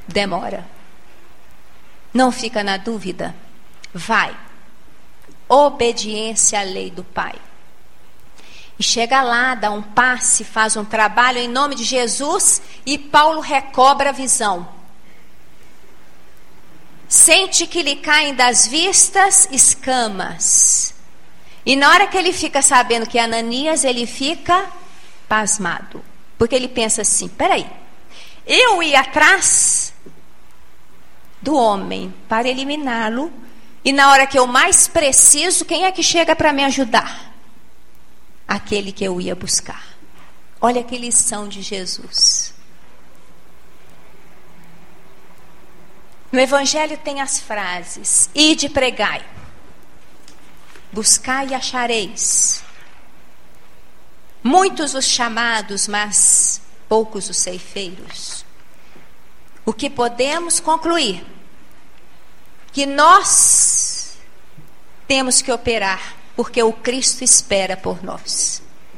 demora. Não fica na dúvida. Vai. Obediência à lei do Pai. E chega lá, dá um passe, faz um trabalho em nome de Jesus e Paulo recobra a visão. Sente que lhe caem das vistas escamas. E na hora que ele fica sabendo que é Ananias, ele fica pasmado. Porque ele pensa assim, peraí, eu ia atrás do homem para eliminá-lo, e na hora que eu mais preciso, quem é que chega para me ajudar? Aquele que eu ia buscar. Olha que lição de Jesus. No Evangelho tem as frases: ide pregai, buscai e achareis. Muitos os chamados, mas poucos os ceifeiros. O que podemos concluir? Que nós temos que operar, porque o Cristo espera por nós.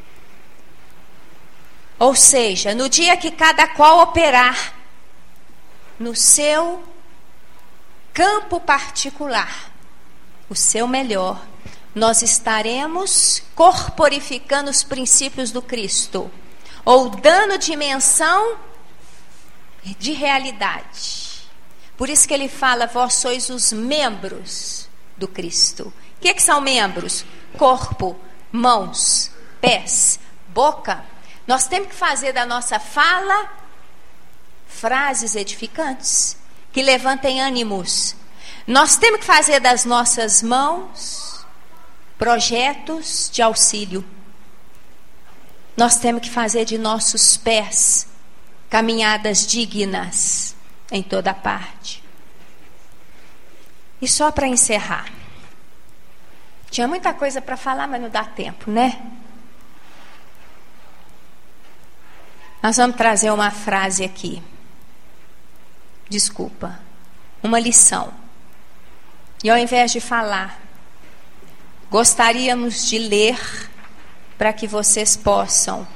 Ou seja, no dia que cada qual operar no seu campo particular, o seu melhor, nós estaremos corporificando os princípios do Cristo, ou dando dimensão de realidade. Por isso que ele fala, vós sois os membros do Cristo. O que são membros? Corpo, mãos, pés, boca. Nós temos que fazer da nossa fala frases edificantes, que levantem ânimos. Nós temos que fazer das nossas mãos projetos de auxílio. Nós temos que fazer de nossos pés caminhadas dignas em toda parte. E só para encerrar, tinha muita coisa para falar, mas não dá tempo, né? Nós vamos trazer uma frase aqui. Desculpa. Uma lição. E ao invés de falar, gostaríamos de ler para que vocês possam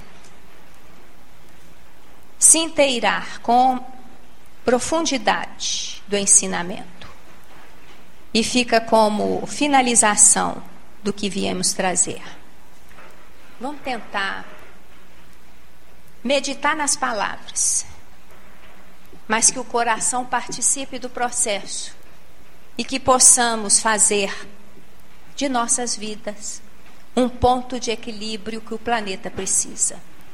se inteirar com profundidade do ensinamento. E fica como finalização do que viemos trazer. Vamos tentar meditar nas palavras, mas que o coração participe do processo e que possamos fazer de nossas vidas um ponto de equilíbrio que o planeta precisa.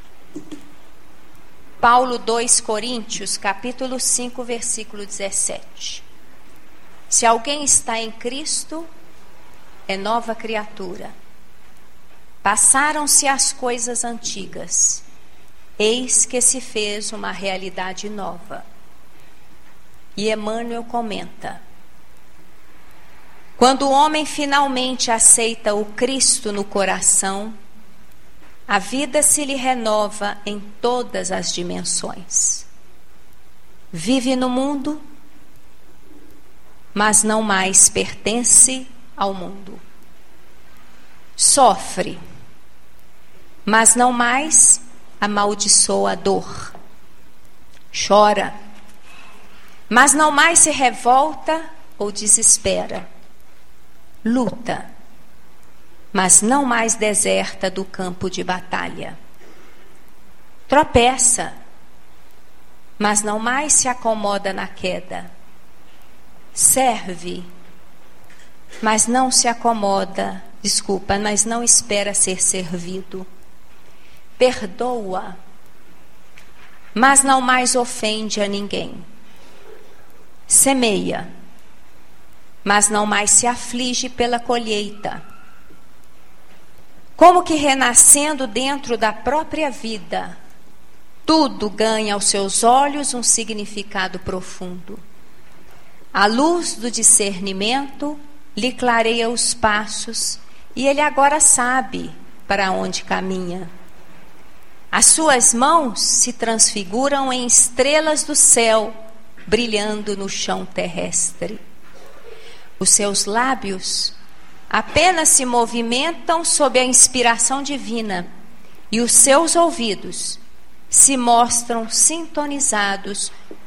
Paulo 2 Coríntios, capítulo 5, versículo 17. Se alguém está em Cristo, é nova criatura. Passaram-se as coisas antigas, eis que se fez uma realidade nova. E Emmanuel comenta: quando o homem finalmente aceita o Cristo no coração, a vida se lhe renova em todas as dimensões. Vive no mundo, mas não mais pertence ao mundo. Sofre, mas não mais amaldiçoa a dor. Chora, mas não mais se revolta ou desespera. Luta, mas não mais deserta do campo de batalha. Tropeça, mas não mais se acomoda na queda. Serve, mas não se acomoda, mas não espera ser servido. Perdoa, mas não mais ofende a ninguém. Semeia, mas não mais se aflige pela colheita. Como que renascendo dentro da própria vida, tudo ganha aos seus olhos um significado profundo. A luz do discernimento lhe clareia os passos e ele agora sabe para onde caminha. As suas mãos se transfiguram em estrelas do céu, brilhando no chão terrestre. Os seus lábios apenas se movimentam sob a inspiração divina e os seus ouvidos se mostram sintonizados